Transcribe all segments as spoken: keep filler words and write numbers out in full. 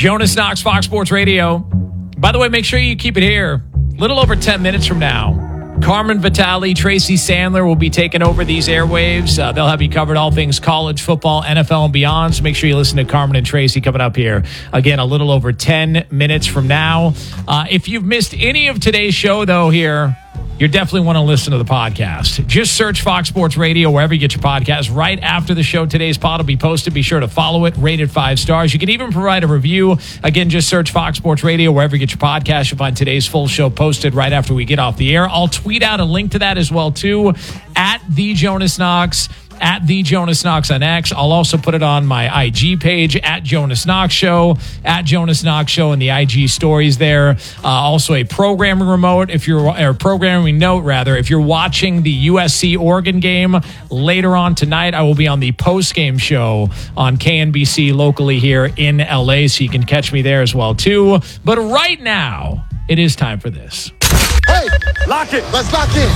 Jonas Knox, Fox Sports Radio. By the way, make sure you keep it here. A little over ten minutes from now, Carmen Vitale, Tracy Sandler will be taking over these airwaves. Uh, they'll have you covered all things college football, N F L, and beyond. So make sure you listen to Carmen and Tracy coming up here. Again, a little over ten minutes from now. Uh, if you've missed any of today's show, though, here, you definitely want to listen to the podcast. Just search Fox Sports Radio wherever you get your podcast. Right after the show, today's pod will be posted. Be sure to follow it, rate it five stars. You can even provide a review. Again, just search Fox Sports Radio wherever you get your podcast. You'll find today's full show posted right after we get off the air. I'll tweet out a link to that as well, too, at the Jonas Knox. At the Jonas Knox on X. I'll also put it on my I G page at Jonas Knox Show, at Jonas Knox Show, and the I G stories there. Uh, also a programming remote, if you're or programming note rather, if you're watching the U S C Oregon game later on tonight, I will be on the post game show on K N B C locally here in L A, so you can catch me there as well too. But right now, it is time for this. Hey, lock it. Let's lock in.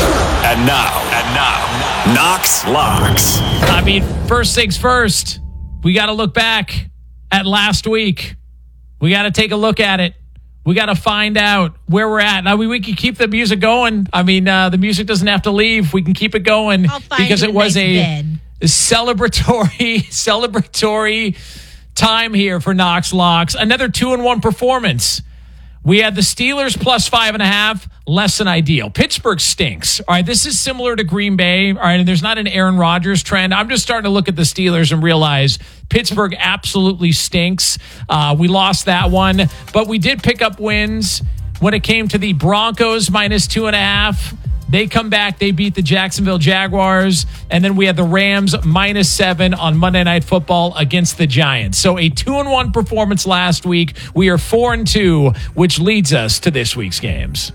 And now, and now, Knox Locks. I mean, first things first, we got to look back at last week. We got to take a look at it. We got to find out where we're at. Now, we, we can keep the music going. I mean, uh, the music doesn't have to leave. We can keep it going because it was a, a celebratory, celebratory time here for Knox Locks. Another two and one performance. We had the Steelers plus five and a half, less than ideal. Pittsburgh stinks. All right, this is similar to Green Bay. All right, and there's not an Aaron Rodgers trend. I'm just starting to look at the Steelers and realize Pittsburgh absolutely stinks. Uh, we lost that one, but we did pick up wins when it came to the Broncos minus two and a half. They come back. They beat the Jacksonville Jaguars. And then we had the Rams minus seven on Monday Night Football against the Giants. So a two and one performance last week. We are four and two, which leads us to this week's games.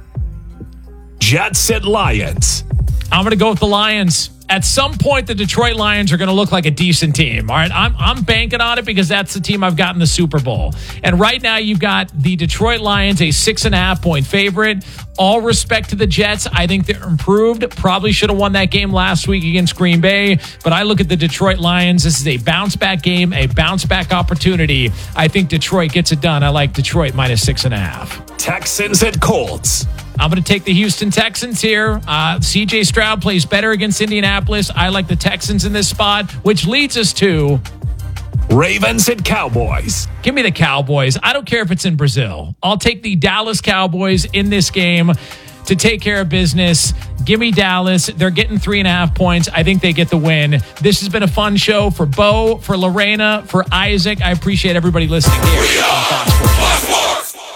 Jets and Lions. I'm going to go with the Lions. At some point, the Detroit Lions are going to look like a decent team. All right, I'm I'm banking on it because that's the team I've got in the Super Bowl. And right now, you've got the Detroit Lions, a six and a half point favorite. All respect to the Jets. I think they're improved. Probably should have won that game last week against Green Bay. But I look at the Detroit Lions. This is a bounce back game, a bounce back opportunity. I think Detroit gets it done. I like Detroit minus six and a half. Texans and Colts. I'm going to take the Houston Texans here. Uh, C J Stroud plays better against Indianapolis. I like the Texans in this spot, which leads us to Ravens and Cowboys. Give me the Cowboys. I don't care if it's in Brazil. I'll take the Dallas Cowboys in this game to take care of business. Give me Dallas. They're getting three and a half points. I think they get the win. This has been a fun show for Bo, for Lorena, for Isaac. I appreciate everybody listening here on Fox Sports.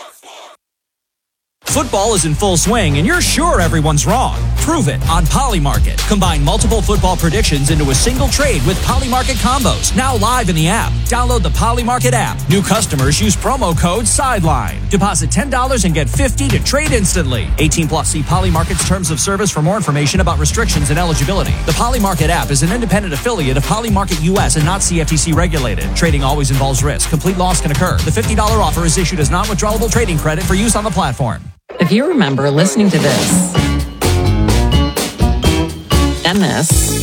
Football is in full swing, and you're sure everyone's wrong. Prove it on Polymarket. Combine multiple football predictions into a single trade with Polymarket combos. Now live in the app. Download the Polymarket app. New customers use promo code SIDELINE. Deposit ten dollars and get fifty dollars to trade instantly. eighteen plus. See Polymarket's terms of service for more information about restrictions and eligibility. The Polymarket app is an independent affiliate of Polymarket U S and not C F T C regulated. Trading always involves risk. Complete loss can occur. The fifty dollars offer is issued as non-withdrawable trading credit for use on the platform. If you remember listening to this, and this,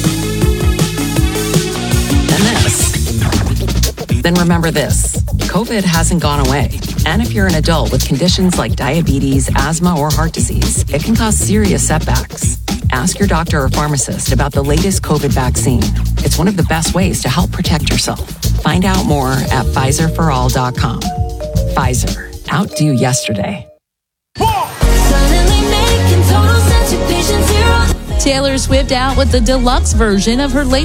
and this, then remember this. COVID hasn't gone away. And if you're an adult with conditions like diabetes, asthma, or heart disease, it can cause serious setbacks. Ask your doctor or pharmacist about the latest COVID vaccine. It's one of the best ways to help protect yourself. Find out more at Pfizer for all dot com. Pfizer. Outdo yesterday. Taylor Swift out with the deluxe version of her latest